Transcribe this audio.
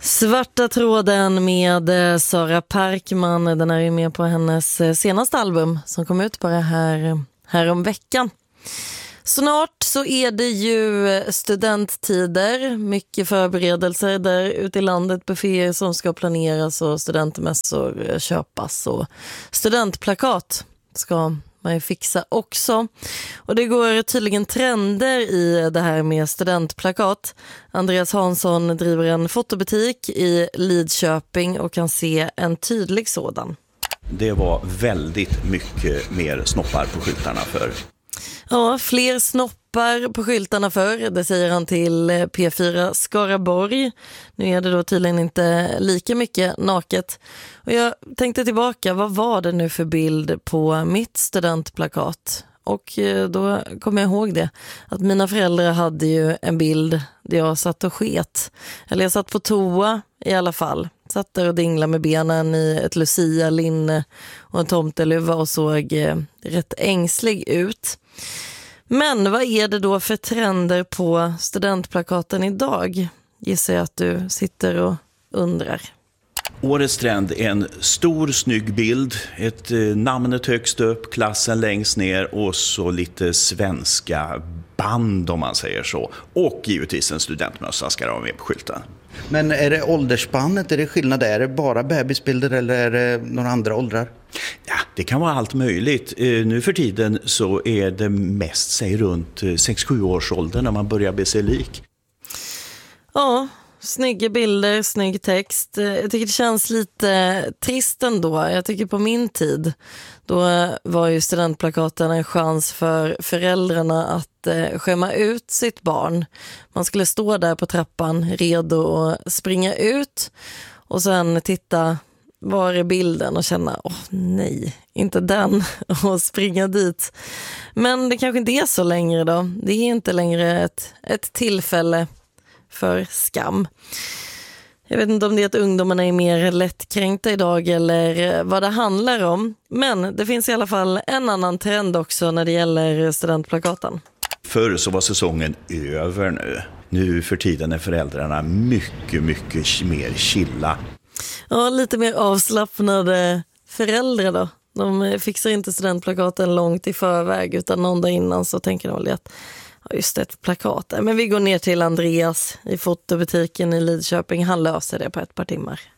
Svarta tråden med Sara Parkman. Den är ju med på hennes senaste album som kom ut bara här om veckan. Snart så är det ju studenttider, mycket förberedelser där ute i landet, bufféer som ska planeras och studentmässor köpas och studentplakat ska man ju fixa också. Och det går tydligen trender i det här med studentplakat. Andreas Hansson driver en fotobutik i Lidköping och kan se en tydlig sådan. Det var väldigt mycket mer snoppar på skyltarna för. Ja, fler snoppar på skyltarna för, det säger han till P4 Skaraborg. Nu är det då tydligen inte lika mycket naket. Och jag tänkte tillbaka, vad var det nu för bild på mitt studentplakat? Och då kom jag ihåg det, att mina föräldrar hade ju en bild där jag satt och sket. Eller jag satt på toa i alla fall. Satt där och dinglade med benen i ett Lucia-linne och en tomteluva och såg rätt ängslig ut. Men vad är det då för trender på studentplakaten idag? Gissar jag att du sitter och undrar. Årets trend är en stor snygg bild, ett namnet högst upp, klassen längst ner och så lite svenska band om man säger så. Och givetvis en studentmössa ska vara med på skylten. Men är det åldersspannet, är det skillnad? Är det bara bebisbilder eller är det några andra åldrar? Ja, det kan vara allt möjligt. Nu för tiden så är det mest säg runt 6-7 års ålder när man börjar bli sig lik. Ja, snygga bilder, snygg text. Jag tycker det känns lite trist ändå. Jag tycker på min tid, då var ju studentplakaten en chans för föräldrarna att skämma ut sitt barn. Man skulle stå där på trappan redo att springa ut och sen titta var är bilden och känna, nej, inte den, och springa dit. Men det kanske inte är så längre då. Det är inte längre ett tillfälle för skam. Jag vet inte om det är att ungdomarna är mer lättkränkta idag eller vad det handlar om. Men det finns i alla fall en annan trend också när det gäller studentplakaten. Förr så var säsongen över nu. Nu för tiden är föräldrarna mycket mer chilla. Ja, lite mer avslappnade föräldrar då. De fixar inte studentplakaten långt i förväg utan någon dag innan så tänker de väl att just det, ett plakat. Men vi går ner till Andreas i fotobutiken i Lidköping. Han löser det på ett par timmar.